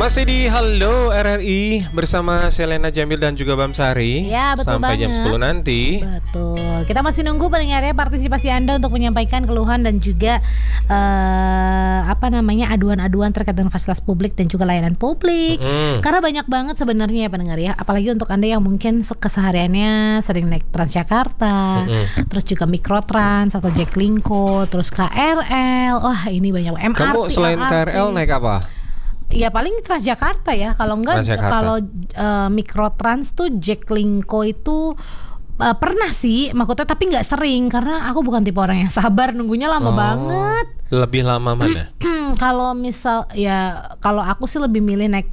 Masih di Halo RRI bersama Selena Jamil dan juga Bam Sari. Ya, betul sampai banget. jam 10 nanti. Betul. Kita masih nunggu pendengarnya partisipasi Anda untuk menyampaikan keluhan dan juga aduan-aduan terkait dengan fasilitas publik dan juga layanan publik. Karena banyak banget sebenarnya ya pendengar ya. Apalagi untuk Anda yang mungkin kesehariannya sering naik Transjakarta, terus juga Mikrotrans atau Jaklingko, terus KRL. Wah, ini banyak. MRT. Kamu selain LRT. KRL naik apa? Ya paling Transjakarta ya. Kalau enggak, kalau Mikrotrans tuh Jaklingko itu pernah sih, maksudnya tapi nggak sering karena aku bukan tipe orang yang sabar nunggunya lama banget. Lebih lama mana? Kalau kalau aku sih lebih milih naik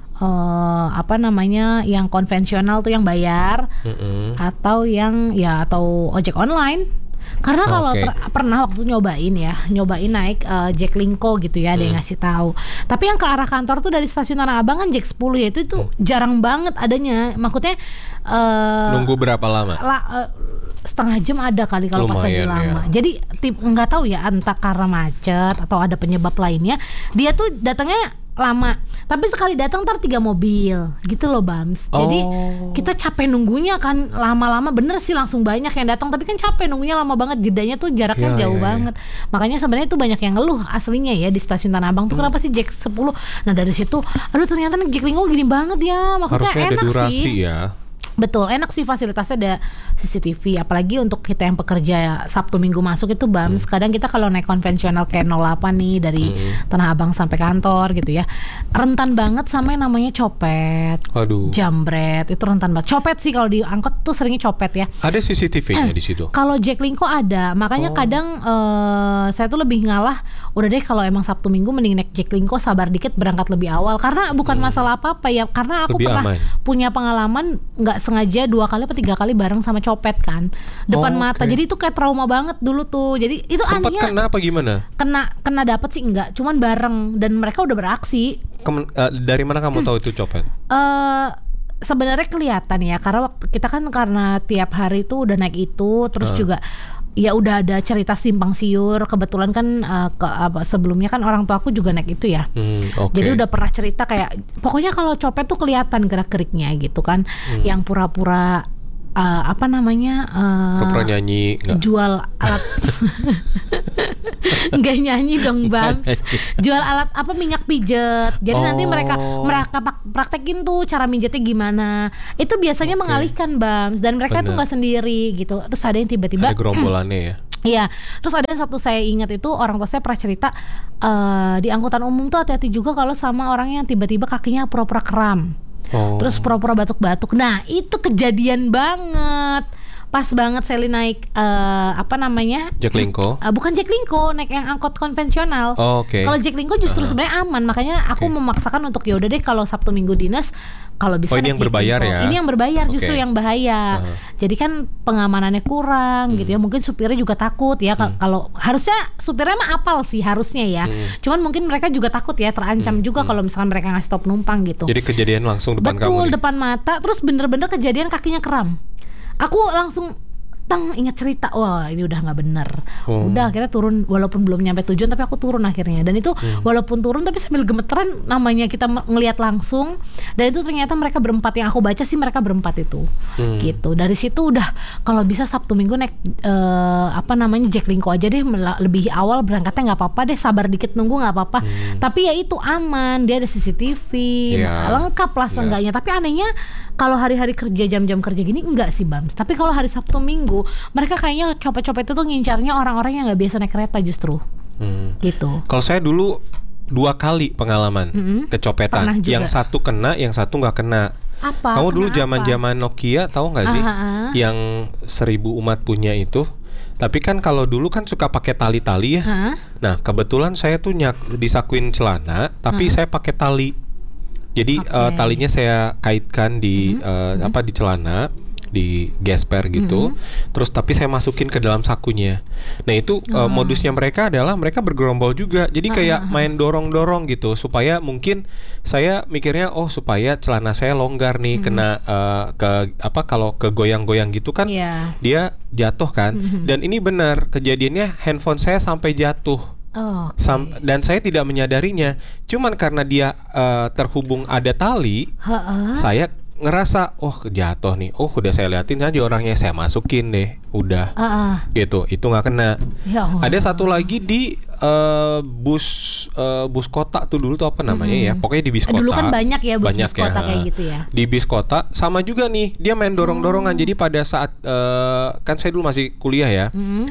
yang konvensional tuh yang bayar, atau atau ojek online. Karena kalau pernah waktu nyobain naik Jaklingko gitu ya, dia ngasih tahu. Tapi yang ke arah kantor tuh dari stasiun Tanah Abang kan Jack 10 ya, itu jarang banget adanya. Maksudnya nunggu berapa lama? Setengah jam ada kali kalau pas lagi lama. Ya. Jadi nggak tahu ya, entah karena macet atau ada penyebab lainnya. Dia tuh datangnya lama, tapi sekali datang ntar 3 mobil gitu loh Bams. Jadi kita capek nunggunya kan, lama-lama bener sih langsung banyak yang datang, tapi kan capek nunggunya lama banget, jedanya tuh jaraknya jauh banget. Makanya sebenarnya tuh banyak yang ngeluh aslinya ya di stasiun Tanah Abang tuh kenapa sih Jack 10. Nah dari situ, aduh ternyata Jaklingko gini banget ya, maksudnya harusnya enak ada durasi sih ya. Betul, enak sih fasilitasnya, ada CCTV. Apalagi untuk kita yang pekerja Sabtu Minggu masuk itu Bams, kadang kita kalau naik konvensional kayak 08 nih dari Tanah Abang sampai kantor gitu ya, rentan banget sama yang namanya copet, jambret, itu rentan banget. Copet sih kalau di angkot tuh seringnya copet ya. Ada CCTV-nya di situ? Kalau Jaklingko ada, makanya kadang saya tuh lebih ngalah, udah deh kalau emang Sabtu Minggu mending naik Jaklingko, sabar dikit berangkat lebih awal. Karena bukan masalah apa-apa ya, karena aku lebih pernah punya pengalaman nggak sengaja 2 kali atau 3 kali bareng sama copet kan depan mata. Jadi itu kayak trauma banget dulu tuh. Jadi itu sempat anehnya kena apa gimana? Kena dapet sih enggak, cuman bareng dan mereka udah beraksi. Dari mana kamu tahu itu copet? Sebenarnya kelihatan ya, karena kita kan karena tiap hari tuh udah naik itu, terus juga ya udah ada cerita simpang siur. Kebetulan kan sebelumnya kan orang tua aku juga naik itu ya. Jadi udah pernah cerita kayak pokoknya kalau copet tuh kelihatan gerak-geriknya gitu kan. Yang pura-pura pura-pura nyanyi jual alat nggak nyanyi dong Bams, jual alat minyak pijet. Jadi nanti mereka praktekin tuh cara mijetnya gimana. Itu biasanya mengalihkan Bams, dan mereka tuh nggak sendiri gitu. Terus ada yang tiba-tiba ada gerombolannya ya. Iya, terus ada yang satu saya ingat itu, orang tua saya pernah cerita di angkutan umum tuh hati-hati juga kalau sama orang yang tiba-tiba kakinya pura-pura kram. Terus pura-pura batuk-batuk. Nah itu kejadian banget. Pas banget Sally naik Jaklingko. Bukan Jaklingko, naik yang angkot konvensional. Kalau Jaklingko justru sebenarnya aman. Makanya aku memaksakan untuk ya udah deh kalau Sabtu Minggu dinas, kalau bisa ini yang berbayar ya. Ini yang berbayar justru yang bahaya. Jadi kan pengamanannya kurang gitu ya. Mungkin supirnya juga takut ya. Kalau harusnya supirnya mah apal sih harusnya ya. Cuman mungkin mereka juga takut ya, terancam juga kalau misalkan mereka ngasih stop penumpang gitu. Jadi kejadian langsung depan kamu. Betul, depan mata. Terus bener-bener kejadian kakinya kram. Aku langsung ingat cerita, wah ini udah nggak bener. Udah akhirnya turun, walaupun belum nyampe tujuan tapi aku turun akhirnya. Dan itu walaupun turun tapi sambil gemeteran, namanya kita ngelihat langsung. Dan itu ternyata mereka berempat, yang aku baca sih mereka berempat itu. Gitu. Dari situ udah kalau bisa Sabtu Minggu naik Jaklingko aja deh, lebih awal berangkatnya nggak apa-apa deh, sabar dikit nunggu nggak apa-apa. Tapi ya itu aman, dia ada CCTV, lengkap lah seenggaknya. Tapi anehnya kalau hari-hari kerja, jam-jam kerja gini enggak sih Bams. Tapi kalau hari Sabtu Minggu mereka kayaknya copet-copet itu tuh ngincarnya orang-orang yang nggak biasa naik kereta justru. Gitu. Kalau saya dulu 2 kali pengalaman kecopetan. Yang satu kena, yang satu nggak kena. Kamu dulu zaman-zaman Nokia tahu nggak sih? Yang 1000 umat punya itu. Tapi kan kalau dulu kan suka pakai tali-tali ya. Nah kebetulan saya tuh disakuin celana, tapi saya pakai tali. Jadi talinya saya kaitkan di di celana, di gesper gitu. Terus tapi saya masukin ke dalam sakunya. Nah itu modusnya mereka adalah mereka bergerombol juga. Jadi kayak main dorong-dorong gitu, supaya mungkin saya mikirnya supaya celana saya longgar nih, kena kalau kegoyang-goyang gitu kan dia jatuh kan. Dan ini benar kejadiannya, handphone saya sampai jatuh. Dan saya tidak menyadarinya. Cuman karena dia terhubung ada tali, saya ngerasa jatuh nih. Udah saya liatin aja orangnya, saya masukin deh. Udah gitu, itu nggak kena. Ada satu lagi di bus kota tuh dulu tuh apa namanya ya? Pokoknya di bis kota. Dulu kan banyak ya bus kota kayak gitu ya. Di bis kota sama juga nih, dia main dorong-dorongan. Jadi pada saat kan saya dulu masih kuliah ya.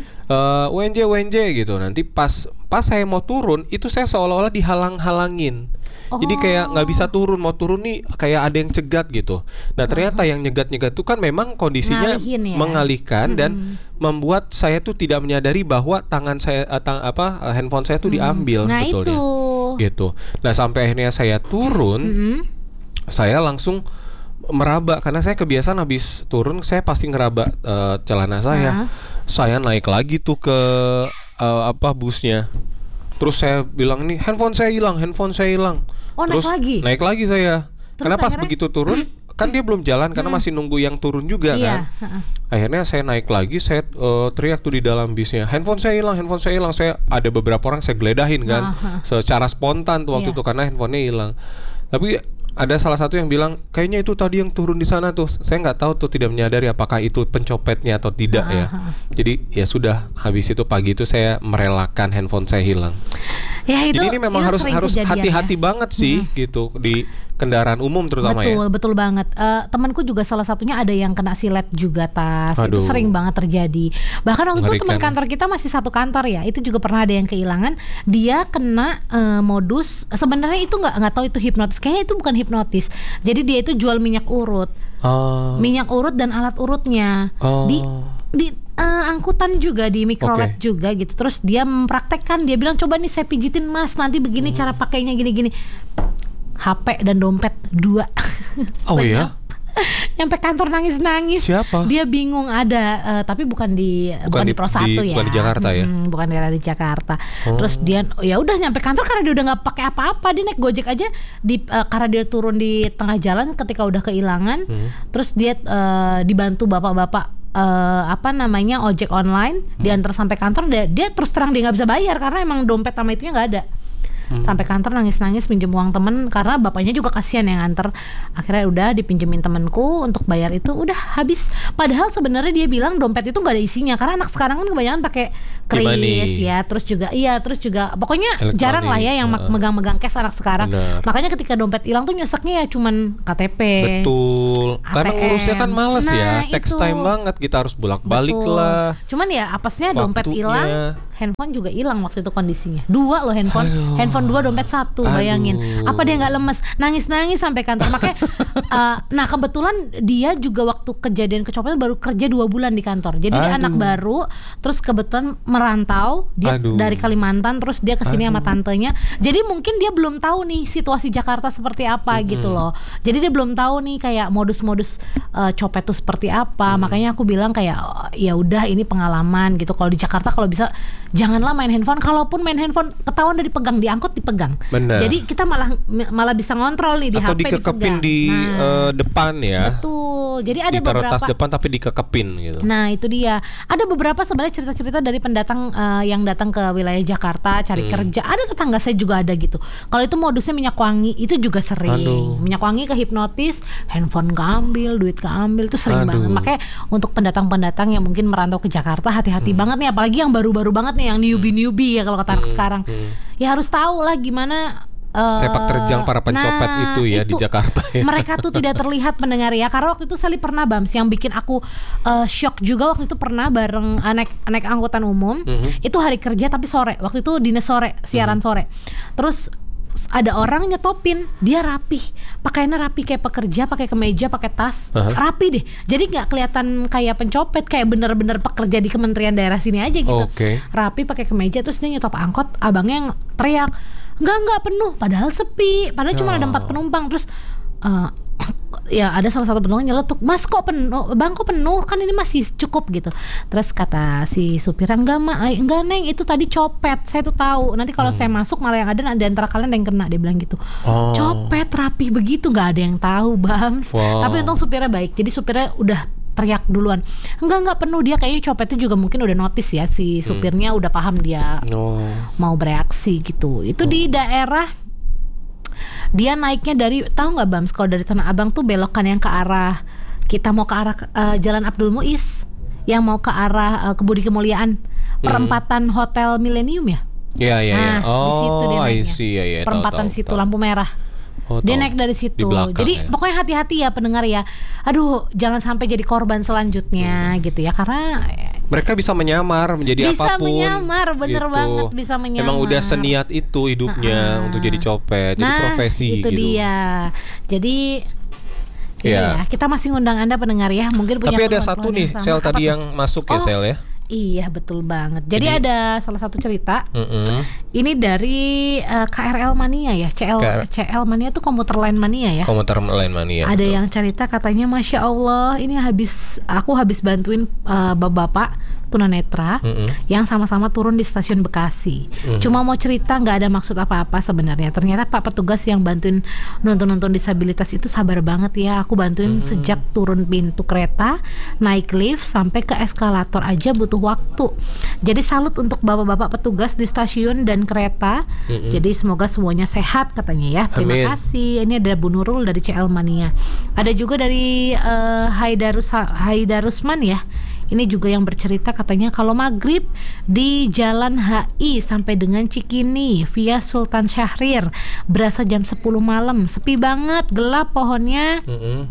UNJ gitu. Nanti pas saya mau turun, itu saya seolah-olah dihalang-halangin. Jadi kayak nggak bisa turun, mau turun nih kayak ada yang cegat gitu. Nah ternyata yang nyegat-nyegat itu kan memang kondisinya mengalihkan dan membuat saya tuh tidak menyadari bahwa tangan saya handphone saya tuh diambil sebetulnya. Gitu. Nah sampai akhirnya saya turun, saya langsung meraba karena saya kebiasaan habis turun saya pasti ngeraba celana saya. Saya naik lagi tuh ke busnya. Terus saya bilang nih handphone saya hilang. Terus naik lagi saya. Karena pas begitu turun kan dia belum jalan karena masih nunggu yang turun juga kan. Akhirnya saya naik lagi, saya teriak tuh di dalam bisnya, handphone saya hilang. Saya ada beberapa orang saya geledahin kan, secara spontan tuh waktu itu karena handphonenya hilang. Tapi ada salah satu yang bilang kayaknya itu tadi yang turun di sana tuh. Saya nggak tahu tuh, tidak menyadari apakah itu pencopetnya atau tidak ya. Jadi ya sudah, habis itu pagi itu saya merelakan handphone saya hilang. Ya, jadi ini memang harus hati-hati banget sih gitu di kendaraan umum terutama. Betul banget. Temanku juga salah satunya ada yang kena silet juga Tas. Itu sering banget terjadi. Bahkan waktu itu teman kantor kita masih satu kantor ya. Itu juga pernah ada yang kehilangan. Dia kena modus. Sebenarnya itu nggak tahu itu hipnotis. Kayaknya itu bukan hipnotis. Jadi dia itu jual minyak urut. Minyak urut dan alat urutnya di angkutan juga, di mikrolet juga gitu. Terus dia mempraktekkan, dia bilang coba nih saya pijitin mas, nanti begini cara pakainya gini-gini. HP dan dompet 2. Ya? Nyampe kantor nangis-nangis. Siapa? Dia bingung ada, tapi bukan di Pro 1 ya. Bukan di Jakarta ya. Bukan di Jakarta. Terus dia ya udah nyampe kantor karena dia udah nggak pakai apa-apa, dia naik Gojek aja karena dia turun di tengah jalan ketika udah kehilangan. Terus dia dibantu bapak-bapak ojek online, diantar sampai kantor. Dia terus terang dia nggak bisa bayar karena emang dompet sama itunya nggak ada. Sampai kantor nangis-nangis pinjem uang temen karena bapaknya juga kasihan yang nganter. Akhirnya udah dipinjemin temenku untuk bayar itu, udah habis. Padahal sebenarnya dia bilang dompet itu nggak ada isinya karena anak sekarang kan kebanyakan pakai kris ya, terus juga pokoknya elektronik, jarang lah ya yang megang-megang cash anak sekarang. Bener. Makanya ketika dompet hilang tuh nyeseknya ya cuman KTP. Betul. ATM. Karena ngurusnya kan males ya, text time banget, kita harus bolak-balik lah. Cuman ya apesnya dompet hilang, handphone juga hilang waktu itu kondisinya. 2 loh handphone 2, dompet 1, bayangin. Apa dia nggak lemes, nangis-nangis sampai kantor. Makanya nah kebetulan dia juga waktu kejadian kecopetan baru kerja 2 bulan di kantor. Jadi dia anak baru, terus kebetulan merantau dia dari Kalimantan, terus dia kesini sama tantenya. Jadi mungkin dia belum tahu nih situasi Jakarta seperti apa gitu loh. Jadi dia belum tahu nih kayak modus-modus copet tuh seperti apa. Makanya aku bilang kayak ya udah ini pengalaman gitu. Kalau di Jakarta kalau bisa janganlah main handphone. Kalaupun main handphone ketahuan udah dipegang, diangkut dipegang. Bener. Jadi kita malah bisa ngontrol nih di atau HP dikekepin di depan ya. Betul. Jadi ada beberapa tas depan tapi dikekepin gitu. Nah itu dia. Ada beberapa sebenarnya cerita-cerita dari pendatang yang datang ke wilayah Jakarta cari kerja. Ada tetangga saya juga ada gitu. Kalau itu modusnya minyak wangi, itu juga sering. Minyak wangi kehipnotis, handphone keambil, duit keambil, itu sering banget. Makanya untuk pendatang-pendatang yang mungkin merantau ke Jakarta, hati-hati banget nih, apalagi yang baru-baru banget nih, yang newbie ya kalau kata anak sekarang. Ya harus tahu lah gimana sepak terjang para pencopet itu ya di Jakarta ya. Mereka tuh tidak terlihat pendengar ya. Karena waktu itu Sally pernah Bams yang bikin aku shock juga. Waktu itu pernah bareng naik angkutan umum. Itu hari kerja tapi sore. Waktu itu dinas sore, siaran sore. Terus ada orang nyetopin, dia rapih, pakaiannya rapi kayak pekerja, pakai kemeja, pakai tas, rapi deh. Jadi nggak kelihatan kayak pencopet, kayak bener-bener pekerja di kementerian daerah sini aja gitu. Rapi pakai kemeja, terus dia nyetop angkot, abangnya yang teriak, enggak penuh, padahal sepi, padahal cuma ada 4 penumpang. Terus ya ada salah satu penumpang nyeletuk, mas kok penuh, bang kok penuh, kan ini masih cukup gitu. Terus kata si supir, enggak neng, itu tadi copet, saya tuh tahu, nanti kalau saya masuk malah yang ada antara kalian ada yang kena, dia bilang gitu. Copet rapi begitu, nggak ada yang tahu Bams. Tapi untung supirnya baik, jadi supirnya udah teriak duluan. Enggak penuh, dia kayaknya copetnya juga mungkin udah notice ya, si supirnya udah paham dia mau bereaksi gitu. Itu di daerah, dia naiknya dari, tahu nggak Bams, kalau dari Tanah Abang tuh belokan yang ke arah, kita mau ke arah Jalan Abdul Muiz, yang mau ke arah ke Budi Kemuliaan, perempatan Hotel Millennium ya. Iya. Di situ dia naiknya. Perempatan situ lampu merah. Dia naik dari situ. Jadi pokoknya hati-hati ya pendengar ya. Aduh, jangan sampai jadi korban selanjutnya gitu ya, karena mereka bisa menyamar menjadi bisa apapun. Bisa menyamar, bener gitu. banget bisa menyamar. Emang udah seniat itu hidupnya untuk jadi copet, jadi profesi itu gitu. Dia. Jadi ya, kita masih ngundang Anda pendengar ya, mungkin punya. Tapi ada satu nih, Sel tadi yang masuk ya, Sel ya. Iya betul banget. Jadi ada salah satu cerita. Ini dari KRL Mania ya. CL Mania tuh komuter lain mania ya. Komuter lain mania. Ada yang cerita katanya, Masya Allah, ini aku habis bantuin bapak-bapak tunanetra yang sama-sama turun di stasiun Bekasi. Cuma mau cerita, nggak ada maksud apa-apa sebenarnya. Ternyata Pak petugas yang bantuin nonton disabilitas itu sabar banget ya. Aku bantuin sejak turun pintu kereta, naik lift sampai ke eskalator aja butuh waktu. Jadi salut untuk bapak-bapak petugas di stasiun dan kereta. Jadi semoga semuanya sehat katanya ya. Terima kasih. Ini ada Bu Nurul dari CL Mania. Ada juga dari Haidarusman ya. Ini juga yang bercerita katanya kalau maghrib di Jalan HI sampai dengan Cikini via Sultan Syahrir berasa jam 10 malam, sepi banget, gelap pohonnya.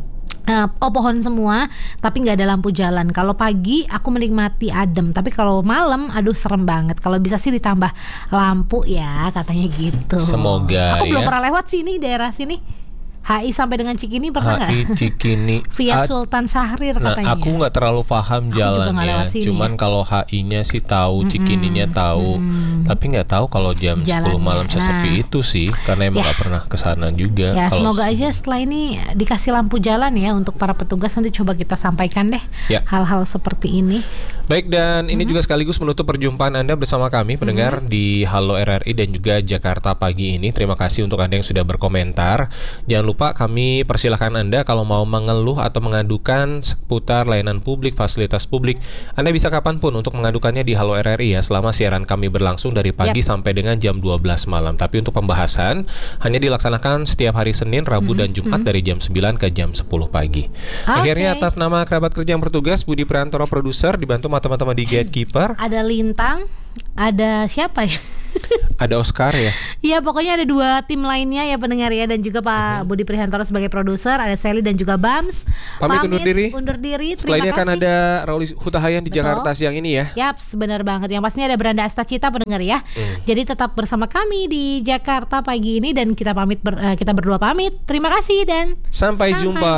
Pohon semua, tapi nggak ada lampu jalan. Kalau pagi aku menikmati adem, tapi kalau malam, aduh serem banget. Kalau bisa sih ditambah lampu ya, katanya gitu. Semoga. Aku belum pernah lewat sini, daerah sini. HI sampai dengan Cikini pernah nggak? HI Cikini via Sultan Syahrir katanya. Aku nggak terlalu paham jalannya. Cuman kalau HI-nya sih tahu, Cikininya tahu, tapi nggak tahu kalau jam 10 malam sesepi itu sih, karena emang nggak pernah kesana juga. Ya semoga aja setelah ini dikasih lampu jalan ya untuk para petugas. Nanti coba kita sampaikan deh hal-hal seperti ini. Baik, dan ini juga sekaligus menutup perjumpaan Anda bersama kami pendengar di Halo RRI dan juga Jakarta Pagi ini. Terima kasih untuk Anda yang sudah berkomentar. Jangan lupa kami persilahkan Anda kalau mau mengeluh atau mengadukan seputar layanan publik, fasilitas publik. Anda bisa kapanpun untuk mengadukannya di Halo RRI ya, selama siaran kami berlangsung dari pagi sampai dengan jam 12 malam. Tapi untuk pembahasan hanya dilaksanakan setiap hari Senin, Rabu, dan Jumat dari jam 9 ke jam 10 pagi. Akhirnya atas nama kerabat kerja yang bertugas, Budi Priantoro produser, dibantu teman-teman di Gatekeeper. Ada Lintang, ada siapa ya? Ada Oscar ya? Iya, pokoknya ada 2 tim lainnya ya pendengar ya, dan juga Pak Budi Priantoro sebagai produser, ada Sally dan juga Bams. Pamit undur diri. Setelah ini akan ada Rauli Hutahayan di Jakarta siang ini ya. Yap, benar banget. Yang pastinya ada Beranda Astacita pendengar ya. Jadi tetap bersama kami di Jakarta Pagi ini, dan kita kita berdua pamit. Terima kasih dan sampai jumpa.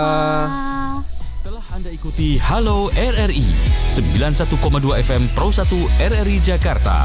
Telah Anda ikuti Halo RRI 91,2 FM Pro 1 RRI Jakarta.